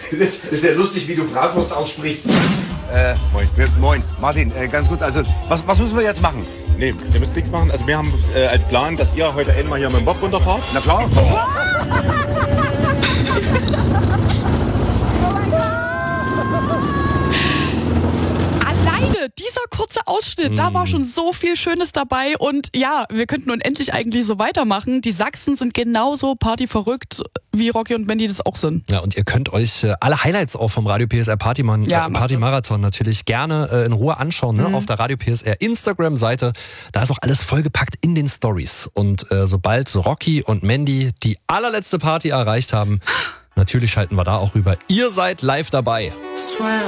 Das ist ja lustig, wie du Bratwurst aussprichst. Moin, Martin, ganz gut. Also, was müssen wir jetzt machen? Nee, ihr müsst nichts machen. Also wir haben als Plan, dass ihr heute einmal hier mit dem Bob runterfahrt. Na klar. Alleine dieser kurze Ausschnitt, da war schon so viel Schönes dabei und ja, wir könnten unendlich eigentlich so weitermachen. Die Sachsen sind genauso partyverrückt, wie Rocky und Mandy das auch sind. Ja, und ihr könnt euch alle Highlights auch vom Radio PSR Party-Marathon natürlich gerne in Ruhe anschauen, ne? Auf der Radio PSR Instagram-Seite. Da ist auch alles vollgepackt in den Stories. Und sobald Rocky und Mandy die allerletzte Party erreicht haben, natürlich schalten wir da auch rüber. Ihr seid live dabei.